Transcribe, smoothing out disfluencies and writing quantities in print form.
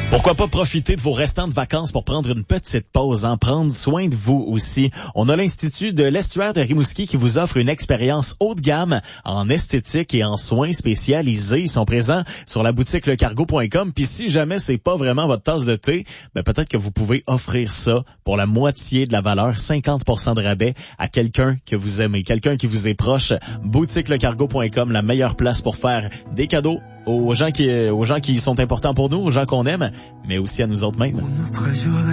Pourquoi pas profiter de vos restants de vacances pour prendre une petite pause, prendre soin de vous aussi. On a l'Institut de l'Estuaire de Rimouski qui vous offre une expérience haut de gamme en esthétique et en soins spécialisés. Ils sont présents sur la boutique lecargo.com. Puis si jamais c'est pas vraiment votre tasse de thé, peut-être que vous pouvez offrir ça pour la moitié de la valeur, 50% de rabais à quelqu'un que vous aimez, quelqu'un qui vous est proche. Boutiquelecargo.com, la meilleure place pour faire des cadeaux aux gens qui sont importants pour nous, aux gens qu'on aime, mais aussi à nous autres mêmes.